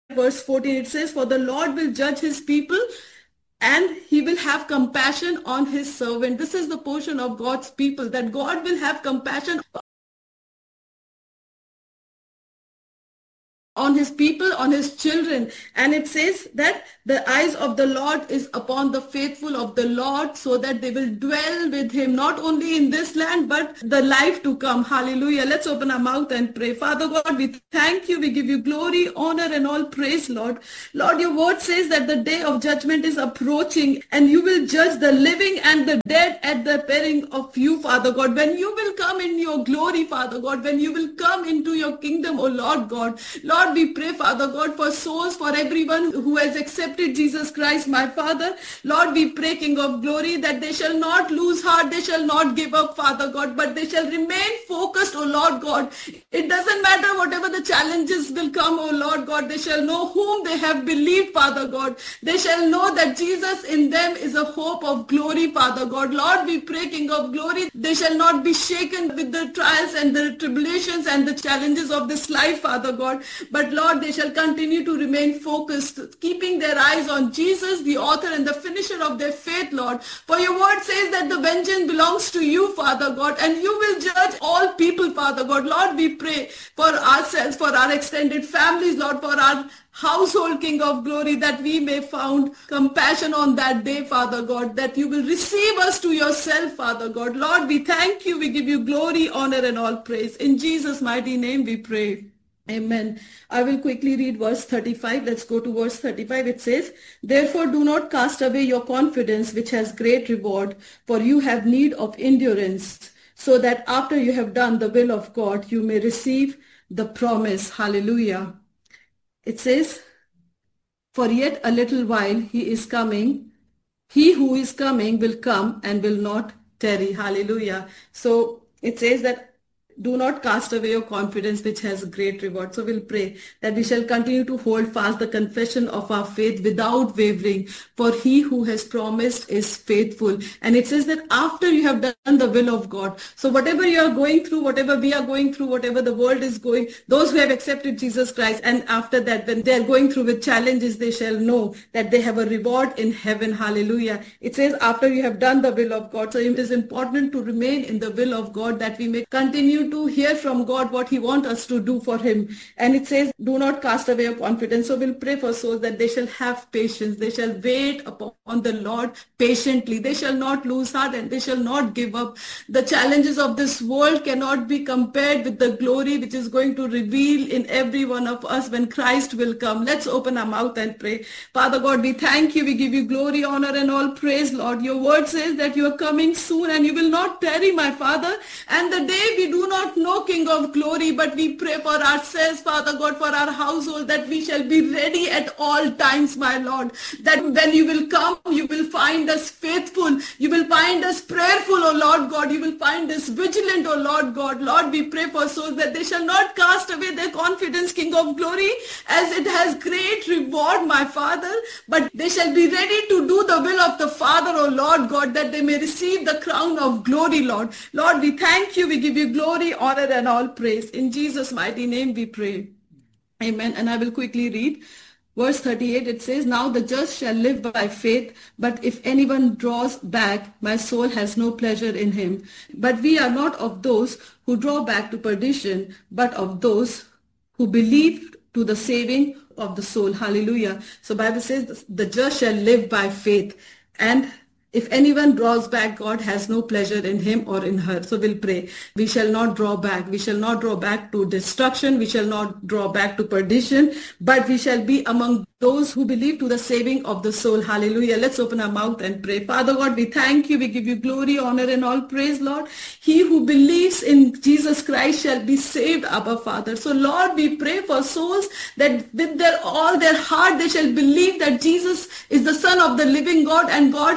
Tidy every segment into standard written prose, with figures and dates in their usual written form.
verse 14, it says, "For the Lord will judge his people and he will have compassion on his servant." This is the portion of God's people, that God will have compassion on his people, on his children. And it says that the eyes of the Lord is upon the faithful of the Lord, so that they will dwell with him, not only in this land, but the life to come. Hallelujah. Let's open our mouth and pray. Father God, we thank you. We give you glory, honor, and all praise, Lord. Lord, your word says that the day of judgment is approaching, and you will judge the living and the dead at the appearing of you, Father God. When you will come in your glory, Father God, when you will come into your kingdom, O Lord God. Lord, we pray, Father God, for souls, for everyone who has accepted Jesus Christ, my Father. Lord, we pray, King of glory, that they shall not lose heart, they shall not give up, Father God, but they shall remain focused, O Lord God. It doesn't matter whatever the challenges will come, O Lord God, they shall know whom they have believed, Father God. They shall know that Jesus in them is a hope of glory, Father God. Lord, we pray, King of glory, they shall not be shaken with the trials and the tribulations and the challenges of this life, Father God. But Lord, they shall continue to remain focused, keeping their eyes on Jesus, the author and the finisher of their faith, Lord. For your word says that the vengeance belongs to you, Father God, and you will judge all people, Father God. Lord, we pray for ourselves, for our extended families, Lord, for our household, King of glory, that we may found compassion on that day, Father God, that you will receive us to yourself, Father God. Lord, we thank you. We give you glory, honor, and all praise. In Jesus' mighty name we pray. Amen. I will quickly read verse 35. Let's go to verse 35. It says, "Therefore do not cast away your confidence, which has great reward, for you have need of endurance, so that after you have done the will of God, you may receive the promise." Hallelujah. It says, "For yet a little while he is coming. He who is coming will come and will not tarry." Hallelujah. So it says that do not cast away your confidence, which has great reward. So we'll pray that we shall continue to hold fast the confession of our faith without wavering, for he who has promised is faithful. And it says that after you have done the will of God. So whatever you are going through, whatever we are going through, whatever the world is going, those who have accepted Jesus Christ, and after that, when they are going through with challenges, they shall know that they have a reward in heaven. Hallelujah. It says after you have done the will of God. So it is important to remain in the will of God, that we may continue to hear from God what he wants us to do for him. And it says, do not cast away your confidence. So we'll pray for souls that they shall have patience. They shall wait upon the Lord patiently. They shall not lose heart and they shall not give up. The challenges of this world cannot be compared with the glory which is going to reveal in every one of us when Christ will come. Let's open our mouth and pray. Father God, we thank you. We give you glory, honor, and all praise, Lord. Your word says that you are coming soon and you will not tarry, my Father. And the day we do not know, King of glory, but we pray for ourselves, Father God, for our household, that we shall be ready at all times, my Lord. That when you will come, you will find us faithful. You will find us prayerful, O Lord God. You will find us vigilant, O Lord God. Lord, we pray for souls that they shall not cast away their confidence, King of glory, as it has great reward, my Father, but they shall be ready to do the will of the Father, O Lord God, that they may receive the crown of glory, Lord. Lord, we thank you. We give you glory, honor, and all praise. In Jesus' mighty name we pray. Amen. And I will quickly read verse 38. It says, "Now the just shall live by faith, but if anyone draws back, my soul has no pleasure in him. But we are not of those who draw back to perdition, but of those who believe to the saving of the soul." Hallelujah. So Bible says the just shall live by faith. And if anyone draws back, God has no pleasure in him or in her. So we'll pray. We shall not draw back. We shall not draw back to destruction. We shall not draw back to perdition, but we shall be among those who believe to the saving of the soul. Hallelujah. Let's open our mouth and pray. Father God, we thank you. We give you glory, honor, and all praise, Lord. He who believes in Jesus Christ shall be saved, Abba Father. So Lord, we pray for souls that with all their heart they shall believe that Jesus is the Son of the living God, and God has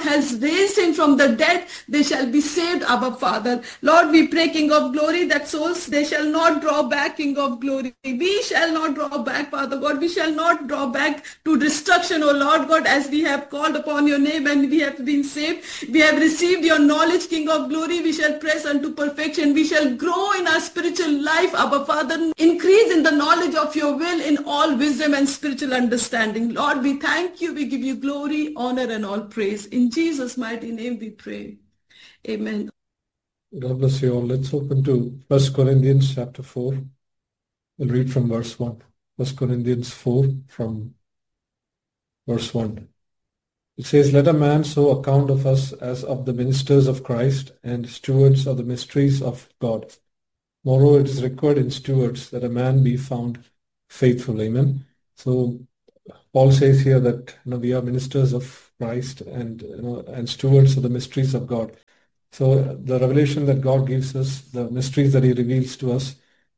raised him from the dead, they shall be saved, Abba Father. Lord, we pray, King of glory, that souls, they shall not draw back, King of glory. We shall not draw back, Father God. We shall not draw back to destruction, O Lord God, as we have called upon your name and we have been saved. We have received your knowledge, King of glory. We shall press unto perfection. We shall grow in our spiritual life, Abba Father. Increase in the knowledge of your will in all wisdom and spiritual understanding. Lord, we thank you. We give you glory, honor, and all praise. In Jesus' mighty name we pray. Amen. God bless you all. Let's open to 1 Corinthians chapter 4. We'll read from verse 1. 1 Corinthians 4 from verse 1. It says, "Let a man so account of us as of the ministers of Christ and stewards of the mysteries of God. Moreover, it is required in stewards that a man be found faithful." Amen. So Paul says here that we are ministers of Christ and stewards of the mysteries of God. So the revelation that God gives us, the mysteries that He reveals to us,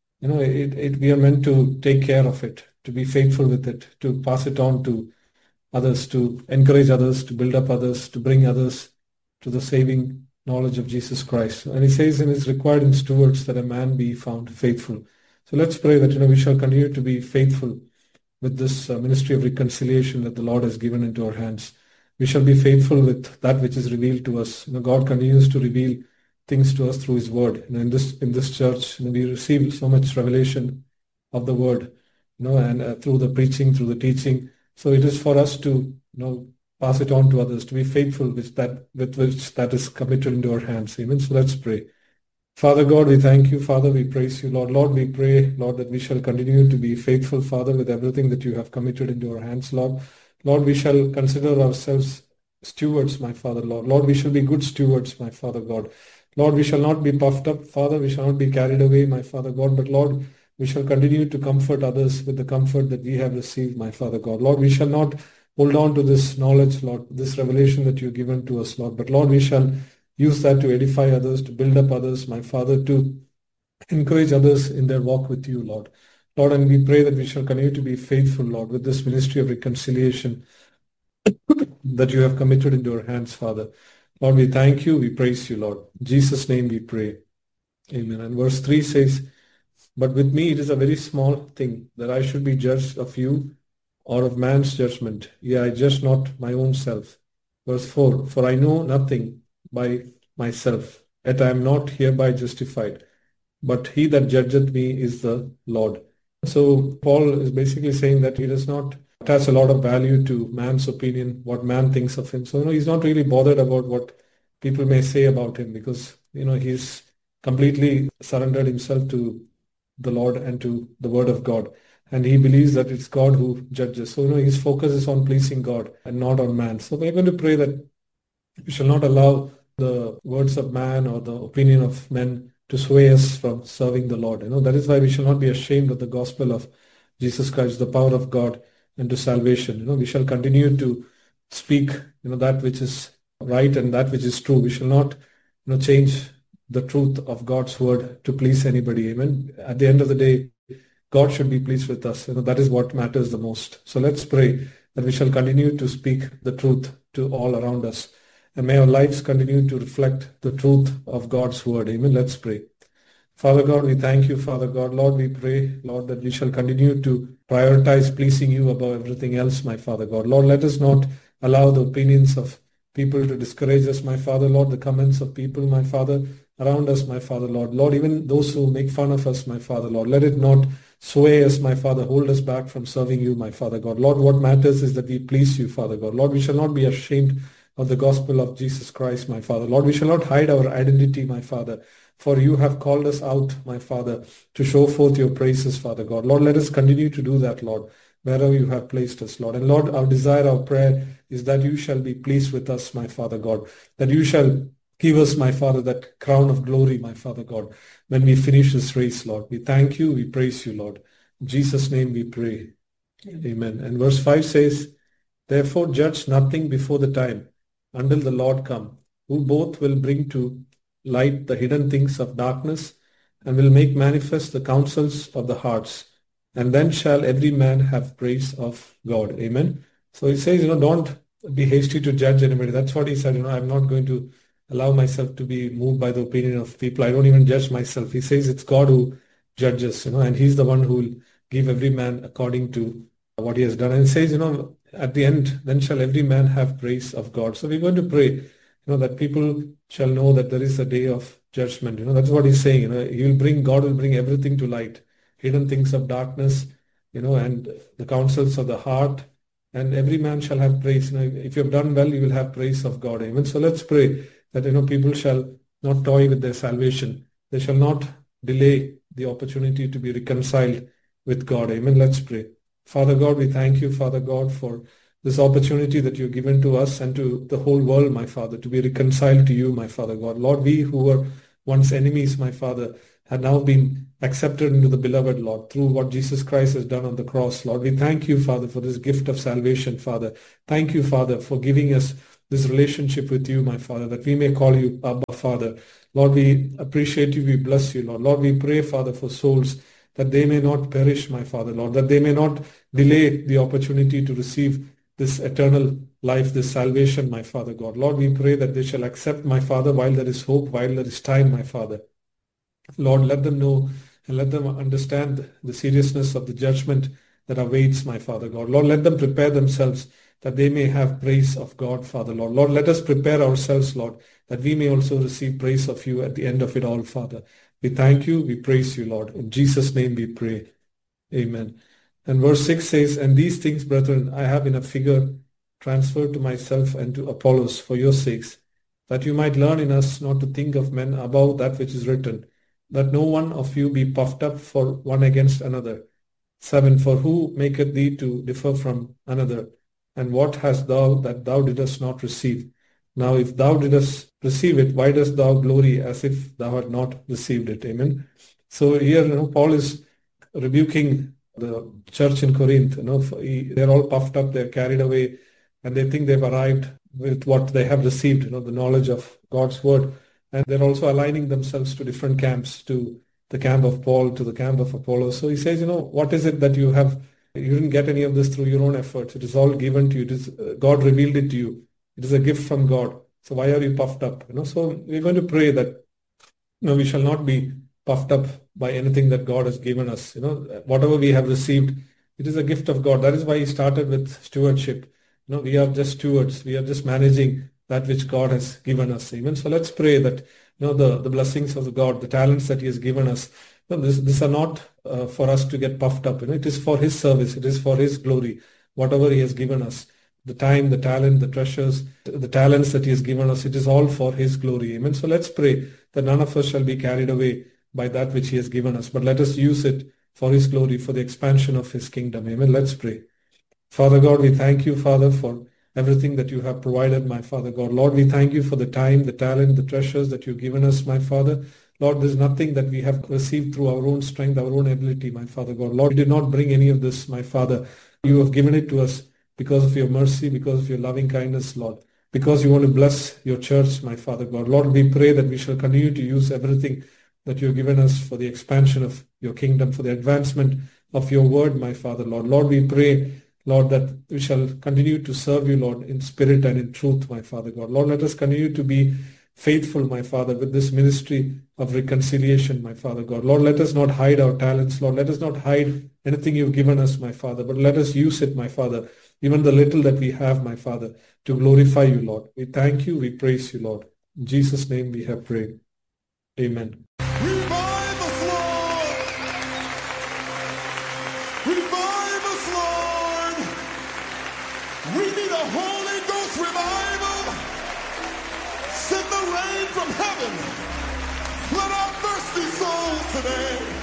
we are meant to take care of it, to be faithful with it, to pass it on to others, to encourage others, to build up others, to bring others to the saving knowledge of Jesus Christ. And he says, and it's required in stewards that a man be found faithful. So let's pray that we shall continue to be faithful with this ministry of reconciliation that the Lord has given into our hands. We shall be faithful with that which is revealed to us. God continues to reveal things to us through His Word. In this church, we receive so much revelation of the Word, and through the preaching, through the teaching. So it is for us to, pass it on to others, to be faithful with which that is committed into our hands. Amen. So let's pray. Father God, we thank you. Father, we praise you, Lord. Lord, we pray, Lord, that we shall continue to be faithful, Father, with everything that you have committed into our hands, Lord. Lord, we shall consider ourselves stewards, my Father, Lord. Lord, we shall be good stewards, my Father God. Lord, we shall not be puffed up, Father. We shall not be carried away, my Father God. But Lord, we shall continue to comfort others with the comfort that we have received, my Father God. Lord, we shall not hold on to this knowledge, Lord, this revelation that you've given to us, Lord. But Lord, we shall use that to edify others, to build up others, my Father, to encourage others in their walk with you, Lord. Lord, and we pray that we shall continue to be faithful, Lord, with this ministry of reconciliation that you have committed into our hands, Father. Lord, we thank you. We praise you, Lord. In Jesus' name we pray. Amen. And verse 3 says, "But with me it is a very small thing that I should be judged of you or of man's judgment. Yea, I judge not my own self." Verse 4, "For I know nothing by myself, yet I am not hereby justified. But he that judgeth me is the Lord." So Paul is basically saying that he does not attach a lot of value to man's opinion, what man thinks of him. So he's not really bothered about what people may say about him, because he's completely surrendered himself to the Lord and to the Word of God. And he believes that it's God who judges. So his focus is on pleasing God and not on man. So we're going to pray that we shall not allow the words of man or the opinion of men to sway us from serving the Lord. That is why we shall not be ashamed of the gospel of Jesus Christ, the power of God unto salvation. We shall continue to speak, that which is right and that which is true. We shall not, change the truth of God's word to please anybody. Amen. At the end of the day, God should be pleased with us. That is what matters the most. So let's pray that we shall continue to speak the truth to all around us. And may our lives continue to reflect the truth of God's word. Amen. Let's pray. Father God, we thank you, Father God. Lord, we pray, Lord, that we shall continue to prioritize pleasing you above everything else, my Father God. Lord, let us not allow the opinions of people to discourage us, my Father, Lord, the comments of people, my Father, around us, my Father, Lord. Lord, even those who make fun of us, my Father, Lord, let it not sway us, my Father, hold us back from serving you, my Father God. Lord, what matters is that we please you, Father God. Lord, we shall not be ashamed of the gospel of Jesus Christ, my Father. Lord, we shall not hide our identity, my Father, for you have called us out, my Father, to show forth your praises, Father God. Lord, let us continue to do that, Lord, wherever you have placed us, Lord. And Lord, our desire, our prayer is that you shall be pleased with us, my Father God, that you shall give us, my Father, that crown of glory, my Father God, when we finish this race, Lord. We thank you, we praise you, Lord. In Jesus' name we pray. Amen. And verse 5 says, "Therefore judge nothing before the time, until the Lord come, who both will bring to light the hidden things of darkness and will make manifest the counsels of the hearts. And then shall every man have praise of God." Amen. So it says, don't be hasty to judge anybody. That's what he said, I'm not going to allow myself to be moved by the opinion of people. I don't even judge myself. He says it's God who judges, and he's the one who will give every man according to what he has done. And it says, at the end, then shall every man have praise of God. So we're going to pray, that people shall know that there is a day of judgment. That's what he's saying. God will bring everything to light, hidden things of darkness, and the counsels of the heart, and every man shall have praise. If you have done well, you will have praise of God. Amen. So let's pray that, people shall not toy with their salvation. They shall not delay the opportunity to be reconciled with God. Amen. Let's pray. Father God, we thank you, Father God, for this opportunity that you've given to us and to the whole world, my Father, to be reconciled to you, my Father God. Lord, we who were once enemies, my Father, have now been accepted into the beloved, Lord, through what Jesus Christ has done on the cross. Lord, we thank you, Father, for this gift of salvation, Father. Thank you, Father, for giving us this relationship with you, my Father, that we may call you Abba, Father. Lord, we appreciate you. We bless you, Lord. Lord, we pray, Father, for souls, that they may not perish, my Father, Lord, that they may not delay the opportunity to receive this eternal life, this salvation, my Father God. Lord, we pray that they shall accept, my Father, while there is hope, while there is time, my Father. Lord, let them know and let them understand the seriousness of the judgment that awaits, my Father God. Lord, let them prepare themselves that they may have praise of God, Father, Lord. Lord, let us prepare ourselves, Lord, that we may also receive praise of you at the end of it all, Father. We thank you, we praise you, Lord. In Jesus' name we pray. Amen. And verse 6 says, and these things, brethren, I have in a figure transferred to myself and to Apollos for your sakes, that you might learn in us not to think of men above that which is written, that no one of you be puffed up for one against another. 7, for who maketh thee to differ from another? And what hast thou that thou didst not receive? Now, if thou didst receive it, why dost thou glory as if thou had not received it? Amen. So here, Paul is rebuking the church in Corinth. They're all puffed up, they're carried away, and they think they've arrived with what they have received, the knowledge of God's word. And they're also aligning themselves to different camps, to the camp of Paul, to the camp of Apollos. So he says, what is it that you have? You didn't get any of this through your own efforts. It is all given to you. It is, God revealed it to you. It is a gift from God. So why are you puffed up? So we're going to pray that we shall not be puffed up by anything that God has given us. Whatever we have received, it is a gift of God. That is why he started with stewardship. We are just stewards. We are just managing that which God has given us. Amen. So let's pray that the blessings of God, the talents that he has given us, these are not for us to get puffed up. It is for his service. It is for his glory. Whatever he has given us, the time, the talent, the treasures, the talents that he has given us, it is all for his glory. Amen. So let's pray that none of us shall be carried away by that which he has given us, but let us use it for his glory, for the expansion of his kingdom. Amen. Let's pray. Father God, we thank you, Father, for everything that you have provided, my Father God. Lord, we thank you for the time, the talent, the treasures that you've given us, my Father. Lord, there's nothing that we have received through our own strength, our own ability, my Father God. Lord, you did not bring any of this, my Father. You have given it to us because of your mercy, because of your loving kindness, Lord, because you want to bless your church, my Father God. Lord, we pray that we shall continue to use everything that you've given us for the expansion of your kingdom, for the advancement of your word, my Father, Lord. Lord, we pray, Lord, that we shall continue to serve you, Lord, in spirit and in truth, my Father God. Lord, let us continue to be faithful, my Father, with this ministry of reconciliation, my Father God. Lord, let us not hide our talents, Lord. Let us not hide anything you've given us, my Father, but let us use it, my Father, even the little that we have, my Father, to glorify you, Lord. We thank you, we praise you, Lord. In Jesus' name we have prayed. Amen. Revive us, Lord! Revive us, Lord! We need a Holy Ghost revival! Send the rain from heaven! Flood our thirsty souls today!